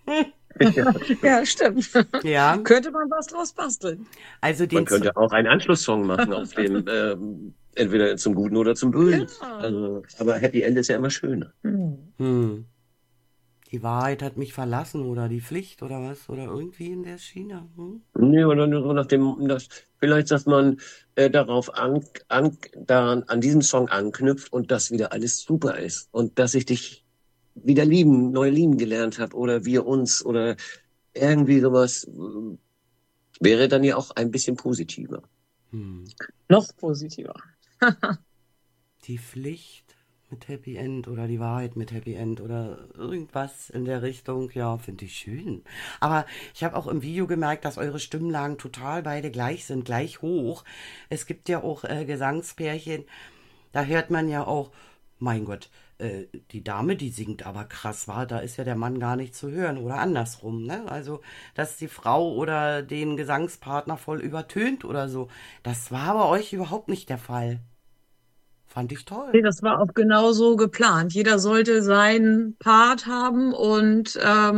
Ja, stimmt. Ja, Könnte man was draus basteln. also Man den, könnte auch einen Anschlusssong machen auf dem, entweder zum Guten oder zum Bösen. Ja. Also, aber Happy End ist ja immer schöner. Hm. hm, die Wahrheit hat mich verlassen oder die Pflicht oder was oder irgendwie in der Schiene. Hm? Nee, oder nur so nach dem, vielleicht, dass man darauf daran, an diesem Song anknüpft und das wieder alles super ist. Und dass ich dich wieder neu lieben gelernt habe oder wir uns oder irgendwie sowas, wäre dann ja auch ein bisschen positiver. Hm. Noch positiver. Die Pflicht mit Happy End oder die Wahrheit mit Happy End oder irgendwas in der Richtung, ja, finde ich schön. Aber ich habe auch im Video gemerkt, dass eure Stimmlagen total beide gleich sind, gleich hoch. Es gibt ja auch Gesangspärchen, da hört man ja auch, mein Gott, die Dame, die singt aber krass, war, da ist ja der Mann gar nicht zu hören oder andersrum, ne? Also, dass die Frau oder den Gesangspartner voll übertönt oder so. Das war bei euch überhaupt nicht der Fall. Fand ich toll. Nee, das war auch genau so geplant. Jeder sollte seinen Part haben und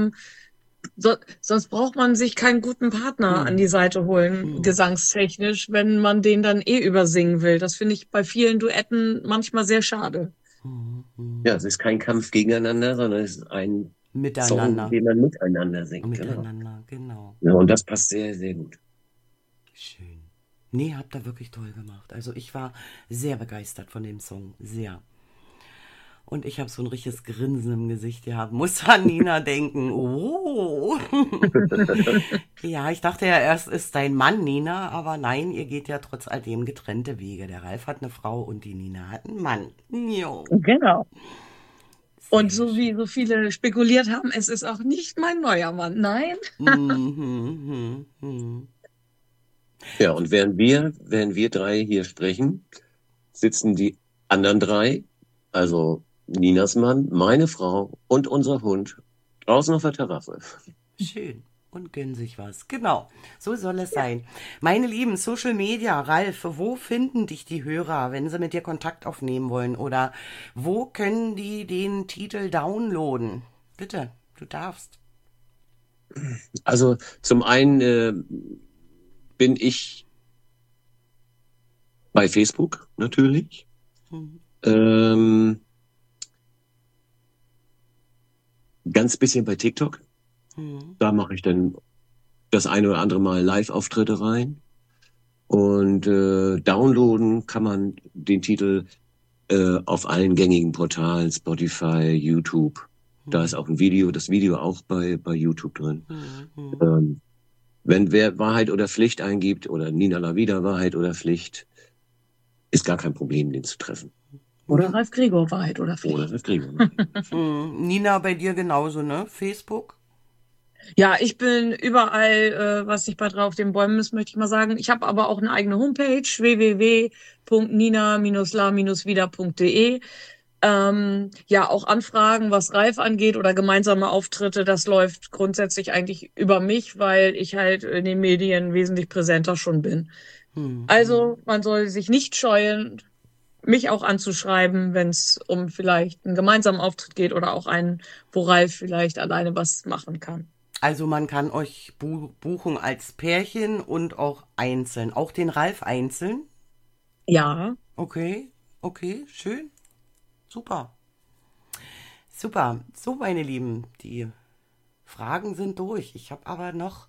sonst braucht man sich keinen guten Partner an Hm. die Seite holen, Hm. gesangstechnisch, wenn man den dann eh übersingen will. Das finde ich bei vielen Duetten manchmal sehr schade. Hm. Hm. Ja, es ist kein Kampf gegeneinander, sondern es ist ein Song, Miteinander. den man miteinander singt. Genau. Miteinander, genau. Ja, und das passt sehr, sehr gut. Schön. Nee, habt ihr wirklich toll gemacht. Also ich war sehr begeistert von dem Song. Sehr. Und ich habe so ein richtiges Grinsen im Gesicht gehabt. Muss an Nina denken. Oh. Ja, ich dachte ja erst, ist dein Mann Nina, aber nein, ihr geht ja trotz alledem getrennte Wege. Der Ralf hat eine Frau und die Nina hat einen Mann. Jo. Genau. Und Sehr so wie schön. so viele spekuliert haben, es ist auch nicht mein neuer Mann. Nein. Mhm, mhm, mhm. Ja, und während wir drei hier sprechen, sitzen die anderen drei, also Ninas Mann, meine Frau und unser Hund, draußen auf der Terrasse. Schön. Und gönnen sich was. Genau. So soll es sein. Meine Lieben, Social Media, Ralf, wo finden dich die Hörer, wenn sie mit dir Kontakt aufnehmen wollen? Oder wo können die den Titel downloaden? Bitte, du darfst. Also zum einen bin ich bei Facebook natürlich. Mhm. Ähm, ganz bisschen bei TikTok. Mhm. Da mache ich dann das eine oder andere Mal Live-Auftritte rein. Und downloaden kann man den Titel auf allen gängigen Portalen, Spotify, YouTube. Da ist Mhm. auch ein Video, das Video auch bei YouTube drin. Mhm. Mhm. Ähm, wenn wer Wahrheit oder Pflicht eingibt oder Nina La Vida Wahrheit oder Pflicht, ist gar kein Problem, den zu treffen. Oder Ralf Gregor, Wahrheit oder Oder Pflicht. das kriegen wir. Nina, bei dir genauso, ne? Facebook? Ja, ich bin überall, was sich bei drei auf den Bäumen ist, möchte ich mal sagen. Ich habe aber auch eine eigene Homepage, www.nina-la-vida.de. Ja, auch Anfragen, was Ralf angeht oder gemeinsame Auftritte, das läuft grundsätzlich eigentlich über mich, weil ich halt in den Medien wesentlich präsenter schon bin. Mhm. Also man soll sich nicht scheuen, mich auch anzuschreiben, wenn es um vielleicht einen gemeinsamen Auftritt geht oder auch einen, wo Ralf vielleicht alleine was machen kann. Also man kann euch buchen als Pärchen und auch einzeln. Auch den Ralf einzeln? Ja, Okay, okay, schön. Super. Super. So, meine Lieben, die Fragen sind durch. Ich habe aber noch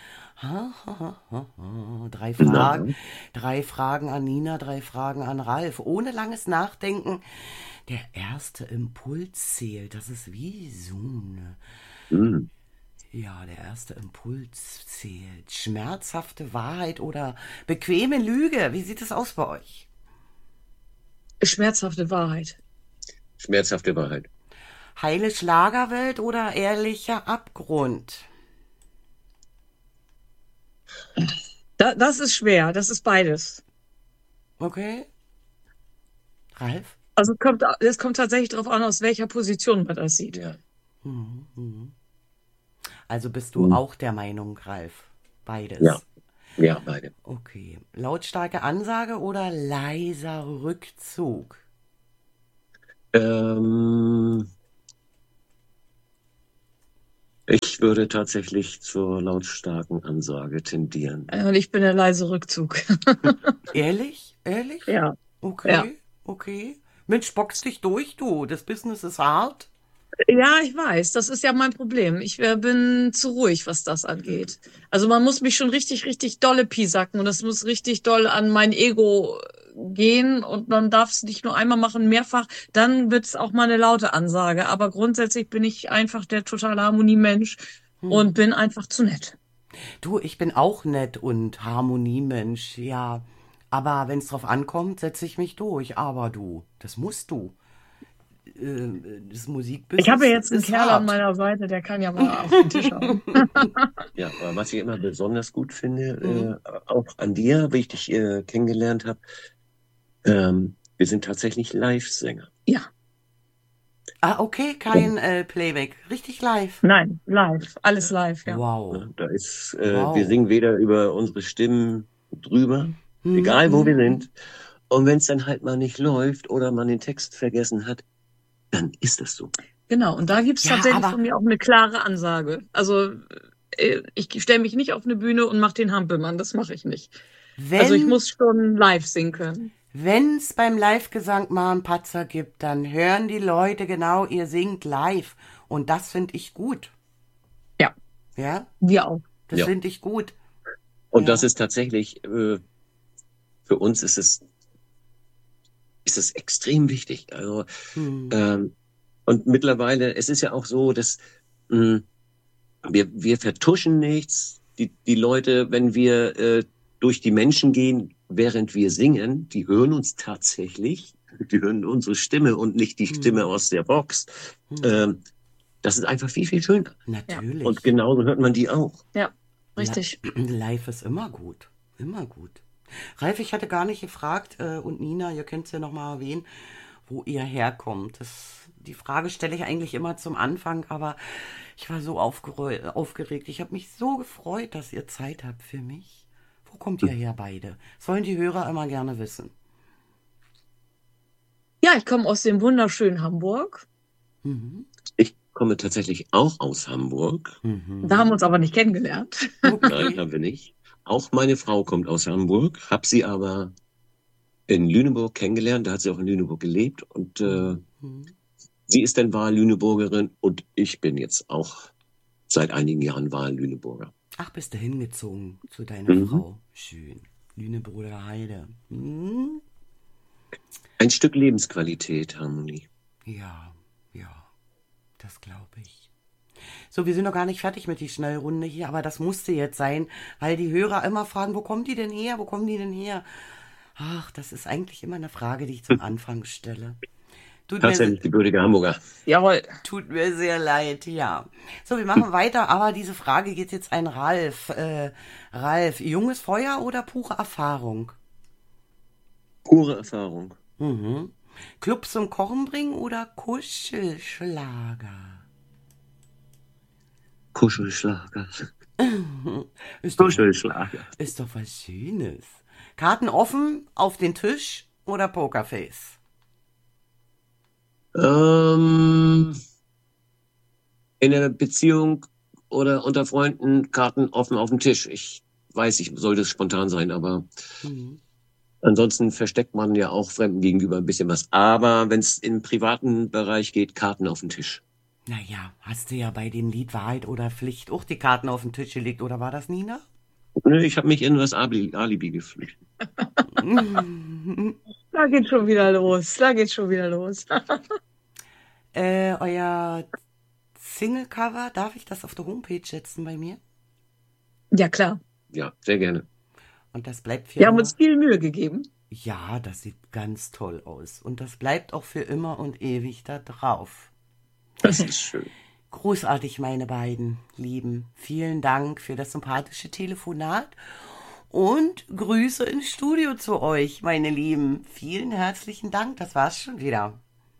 drei Na, Fragen. Drei Fragen an Nina, drei Fragen an Ralf. Ohne langes Nachdenken. Der erste Impuls zählt. Das ist wie Zoom. hm. Ja, der erste Impuls zählt. Schmerzhafte Wahrheit oder bequeme Lüge. Wie sieht es aus bei euch? schmerzhafte Wahrheit. Schmerzhafte Wahrheit. Heile Schlagerwelt oder ehrlicher Abgrund? Das ist schwer, das ist beides. Okay. Ralf? Also es kommt tatsächlich darauf an, aus welcher Position man das sieht. Ja. Mhm. Mhm. Also bist du Hm. auch der Meinung, Ralf? Ja, Beides. ja, beide. Okay. Lautstarke Ansage oder leiser Rückzug? Ähm, Ich würde tatsächlich zur lautstarken Ansage tendieren. Und ich bin der leise Rückzug. Ehrlich? Ehrlich? Ja, ja. Okay, okay. Mensch, box dich durch, du. Das Business ist hart. Ja, ich weiß. Das ist ja mein Problem. Ich bin zu ruhig, was das angeht. Also man muss mich schon richtig, richtig dolle piesacken und das muss richtig doll an mein Ego gehen und man darf es nicht nur einmal machen, mehrfach. Dann wird es auch mal eine laute Ansage. Aber grundsätzlich bin ich einfach der totale Harmoniemensch und bin einfach zu nett. Du, ich bin auch nett und Harmoniemensch, ja. Aber wenn es drauf ankommt, setze ich mich durch. Aber du, das musst du. Das Ich habe Musikbusiness ja jetzt einen ist Kerl an hart. meiner Seite, der kann ja mal auf den Tisch hauen. Ja, aber was ich immer besonders gut finde, auch an dir, wie ich dich kennengelernt habe, wir sind tatsächlich Live-Sänger. Ja, Ah, okay, kein Playback. Richtig live. nein, live. Alles live, ja. Wow. Ne? Da ist, Wow. wir singen weder über unsere Stimmen drüber, egal wo wir sind. Und wenn es dann halt mal nicht läuft oder man den Text vergessen hat, dann ist das so. Genau, und da gibt's Ja, tatsächlich aber von mir auch eine klare Ansage. Also ich stelle mich nicht auf eine Bühne und mache den Hampelmann, das mache ich nicht. Also ich wenn muss schon live singen können. es beim Live-Gesang mal einen Patzer gibt, dann hören die Leute genau, ihr singt live. Und das finde ich gut. Ja, Ja, wir auch. das Ja. finde ich gut. Und Ja. das ist tatsächlich, für uns ist es extrem wichtig. Also, und mittlerweile, es ist ja auch so, dass wir vertuschen nichts. Die Leute, wenn wir durch die Menschen gehen, während wir singen, die hören uns tatsächlich. Die hören unsere Stimme und nicht die Stimme aus der Box. Das ist einfach viel, viel schöner. Natürlich. Und genauso hört man die auch. Ja, richtig. Live ist immer gut. Immer gut. Ralf, ich hatte gar nicht gefragt, und Nina, ihr könnt es ja nochmal erwähnen, wo ihr herkommt. Die Frage stelle ich eigentlich immer zum Anfang, aber ich war so aufgeregt. Ich habe mich so gefreut, dass ihr Zeit habt für mich. Wo kommt ihr her beide? Sollen die Hörer immer gerne wissen. Ja, ich komme aus dem wunderschönen Hamburg. Ich komme tatsächlich auch aus Hamburg. Da haben wir uns aber nicht kennengelernt. Nein, haben wir nicht. Auch meine Frau kommt aus Hamburg, habe sie aber in Lüneburg kennengelernt. Da hat sie auch in Lüneburg gelebt und sie ist dann Wahl-Lüneburgerin und ich bin jetzt auch seit einigen Jahren Wahl-Lüneburger. Ach, bist du hingezogen zu deiner Frau? Schön. Lüneburger Heide. Ein Stück Lebensqualität, Harmonie. Ja, das glaube ich. So, wir sind noch gar nicht fertig mit die Schnellrunde hier, aber das musste jetzt sein, weil die Hörer immer fragen, wo kommen die denn her? Wo kommen die denn her? Ach, das ist eigentlich immer eine Frage, die ich zum Anfang stelle. Tatsächlich gebürtige Hamburger. Jawohl. Tut mir sehr leid, ja. So, wir machen weiter, aber diese Frage geht jetzt an Ralf. Ralf, junges Feuer oder pure Erfahrung? Pure Erfahrung. Club zum Kochen bringen oder Kuschelschlager? Kuschelschlager. Ist doch was Schönes. Karten offen auf den Tisch oder Pokerface? In einer Beziehung oder unter Freunden Karten offen auf dem Tisch. Ich weiß, ich sollte spontan sein, aber ansonsten versteckt man ja auch Fremden gegenüber ein bisschen was. Aber wenn es im privaten Bereich geht, Karten auf den Tisch. Naja, hast du ja bei dem Lied Wahrheit oder Pflicht auch die Karten auf den Tisch gelegt, oder war das Nina? Nö, ich habe mich in das Alibi geflüchtet. Da geht schon wieder los. Euer Single-Cover, darf ich das auf der Homepage setzen bei mir? Ja, klar. Ja, sehr gerne. Und das bleibt für Wir haben immer? uns viel Mühe gegeben. Ja, das sieht ganz toll aus. Und das bleibt auch für immer und ewig da drauf. Das ist schön. Großartig, meine beiden Lieben. Vielen Dank für das sympathische Telefonat und Grüße ins Studio zu euch, meine Lieben. Vielen herzlichen Dank, das war's schon wieder.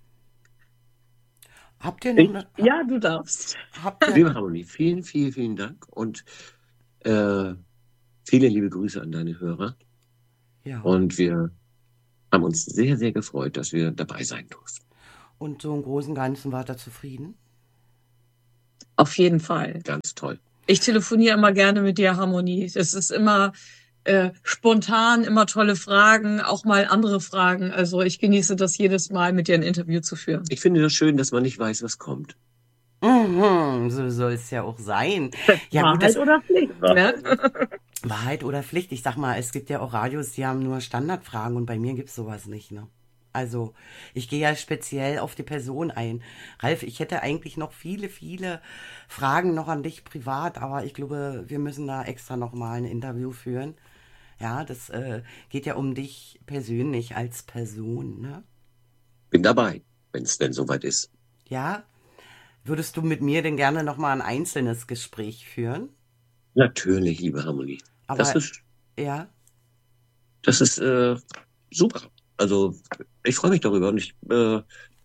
Habt ihr noch eine... Ja, du darfst. Liebe Harmonie, vielen, vielen, vielen Dank und viele liebe Grüße an deine Hörer. Ja. Und wir haben uns sehr, sehr gefreut, dass wir dabei sein durften. Und so im Großen und Ganzen wart ihr zufrieden? Auf jeden Fall. Ganz toll. Ich telefoniere immer gerne mit dir, Harmonie. Das ist immer spontan, immer tolle Fragen, auch mal andere Fragen. Also ich genieße das jedes Mal, mit dir ein Interview zu führen. Ich finde das schön, dass man nicht weiß, was kommt. So soll es ja auch sein. Ja, gut, Wahrheit oder Pflicht, ne? Wahrheit oder Pflicht. Ich sag mal, es gibt ja auch Radios, die haben nur Standardfragen und bei mir gibt's sowas nicht, ne? Also, ich gehe ja speziell auf die Person ein. Ralf, ich hätte eigentlich noch viele, viele Fragen noch an dich privat, aber ich glaube, wir müssen da extra noch mal ein Interview führen. Ja, das geht ja um dich persönlich als Person, ne? Bin dabei, wenn es denn soweit ist. Ja? Würdest du mit mir denn gerne noch mal ein einzelnes Gespräch führen? Natürlich, liebe Harmonie. Aber Das ist ja, super. Also ich freue mich darüber und du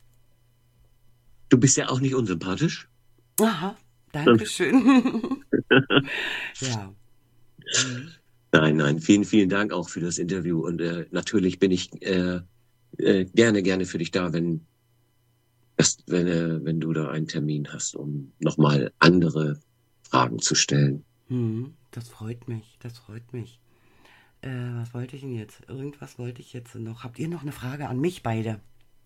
bist ja auch nicht unsympathisch. aha, danke schön. Ja. Mhm. Nein, vielen, vielen Dank auch für das Interview und natürlich bin ich gerne für dich da, wenn du da einen Termin hast, um nochmal andere Fragen zu stellen. Das freut mich, das freut mich. Was wollte ich denn jetzt? Irgendwas wollte ich jetzt noch. Habt ihr noch eine Frage an mich beide?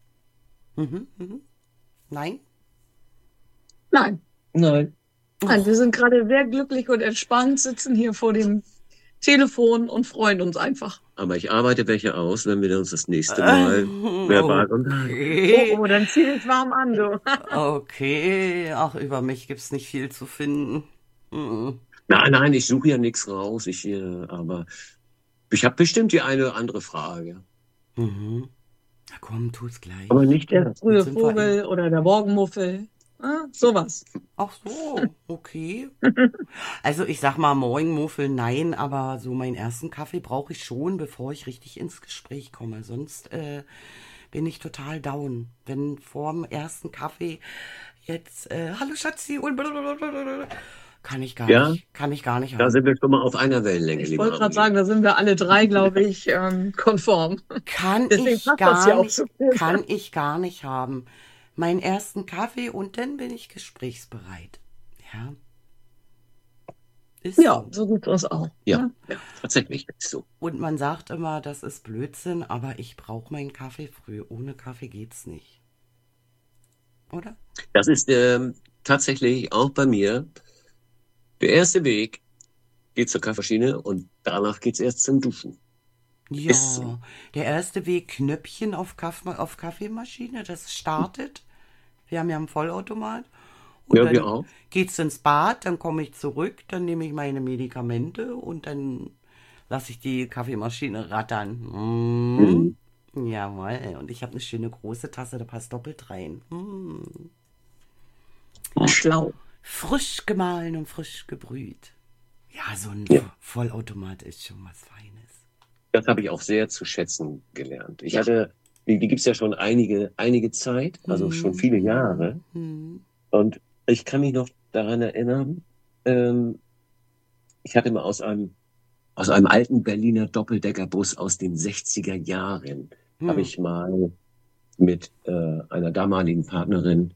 Nein? Nein. Nein. Nein, wir sind gerade sehr glücklich und entspannt, sitzen hier vor dem Telefon und freuen uns einfach. Aber ich arbeite welche aus, wenn wir uns das nächste Mal verbal unterhalten. Oh, dann zieh dich warm an, du. Okay, ach, über mich gibt's nicht viel zu finden. Nein, ich suche ja nichts raus. Aber ich habe bestimmt die eine oder andere Frage. Na komm, tu's gleich. Aber nicht Der erst. frühe Vogel oder der Morgenmuffel. Sowas. Ach so, okay. Also ich sag mal, Morgenmuffel nein, aber so meinen ersten Kaffee brauche ich schon, bevor ich richtig ins Gespräch komme. Sonst bin ich total down. Wenn vorm ersten Kaffee jetzt, hallo Schatzi, und blablabla, kann ich gar nicht Da haben. sind wir schon mal auf einer Wellenlänge, Ich liebe wollte gerade Harmonie. sagen, da sind wir alle drei, glaube ich, konform. Deswegen passt das ja auch so gut. Kann ich gar nicht haben. Meinen ersten Kaffee und dann bin ich gesprächsbereit. Ja. Ist Ja, so. so gut ist auch. Ja, tatsächlich ist so. Und man sagt immer, das ist Blödsinn, aber ich brauche meinen Kaffee früh. Ohne Kaffee geht's nicht. Oder? Das ist tatsächlich auch bei mir. Der erste Weg geht zur Kaffeemaschine und danach geht's erst zum Duschen. Ja, Ist so. der erste Weg, Knöpfchen auf Kaffeemaschine, das startet. Wir haben ja einen Vollautomat. Und Ja, wir dann auch. geht's ins Bad, dann komme ich zurück, dann nehme ich meine Medikamente und dann lasse ich die Kaffeemaschine rattern. Mhm. Jawohl, und ich habe eine schöne große Tasse, da passt doppelt rein. Schlau. Frisch gemahlen und frisch gebrüht. Ja, so ein Ja. Vollautomat ist schon was Feines. Das habe ich auch sehr zu schätzen gelernt. Die gibt's ja schon einige Zeit, also schon viele Jahre. Und ich kann mich noch daran erinnern, ich hatte mal aus einem alten Berliner Doppeldeckerbus aus den 60er Jahren, habe ich mal mit einer damaligen Partnerin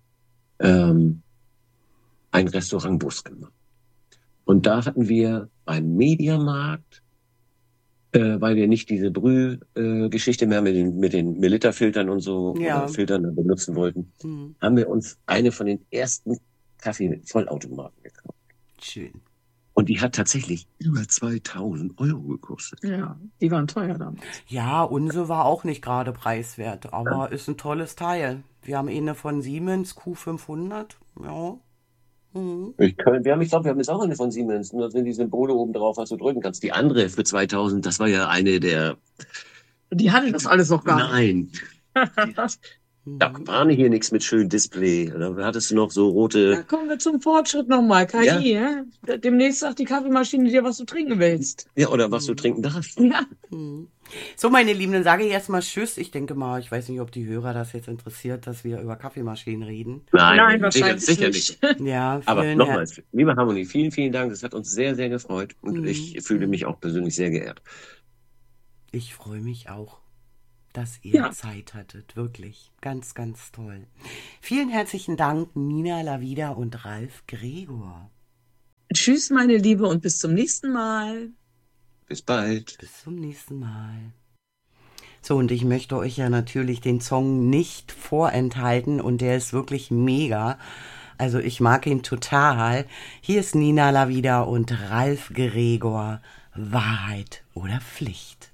einen Restaurantbus gemacht. Und da hatten wir beim Mediamarkt, weil wir nicht diese Brühgeschichte mehr mit den Milliliterfiltern und so Ja. oder Filtern benutzen wollten, haben wir uns eine von den ersten Kaffee-Vollautomaten gekauft. Schön. Und die hat tatsächlich über 2000 Euro gekostet. Ja, die waren teuer damals. Ja, unsere war auch nicht gerade preiswert, aber ist ein tolles Teil. Wir haben eine von Siemens Q500. Ja. Wir haben jetzt auch eine von Siemens. Und da sind die Symbole oben drauf, was du drücken kannst. Die andere für 2000, das war ja eine der... Die hatte das alles noch gar nicht. Nein, da war hier nichts mit schönem Display. Da hattest du noch so rote... Da kommen wir zum Fortschritt nochmal. KI, ja? Demnächst sagt die Kaffeemaschine dir, was du trinken willst. Ja, oder was du trinken darfst. Ja. So, meine Lieben, dann sage ich erstmal Tschüss. Ich denke mal, ich weiß nicht, ob die Hörer das jetzt interessiert, dass wir über Kaffeemaschinen reden. Nein, wahrscheinlich sicher nicht. Ja, Aber vielen nochmals, liebe Harmonie, vielen, vielen Dank. Das hat uns sehr, sehr gefreut. Und ich fühle mich auch persönlich sehr geehrt. Ich freue mich auch. dass ihr Ja. Zeit hattet. Wirklich. Ganz, ganz toll. Vielen herzlichen Dank, Nina Lavida und Ralf Gregor. Tschüss, meine Liebe, und bis zum nächsten Mal. Bis bald. Bis zum nächsten Mal. So, und ich möchte euch ja natürlich den Song nicht vorenthalten und der ist wirklich mega. Also ich mag ihn total. Hier ist Nina Lavida und Ralf Gregor. Wahrheit oder Pflicht?